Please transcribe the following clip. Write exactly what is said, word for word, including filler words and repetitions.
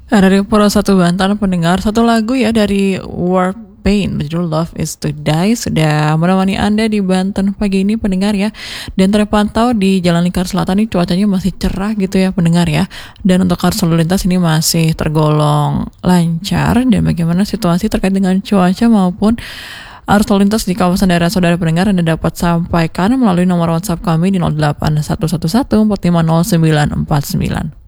Dari Pura Satu Banten pendengar satu lagu ya dari Warpaint berjudul Love Is To Die sudah menemani Anda di Banten pagi ini pendengar ya. Dan terpantau di Jalan Lingkar Selatan ini cuacanya masih cerah gitu ya pendengar ya. Dan untuk arus lalu lintas ini masih tergolong lancar. Dan bagaimana situasi terkait dengan cuaca maupun arus lalu lintas di kawasan daerah saudara pendengar Anda dapat sampaikan melalui nomor WhatsApp kami di nol delapan satu satu satu empat lima nol sembilan empat sembilan.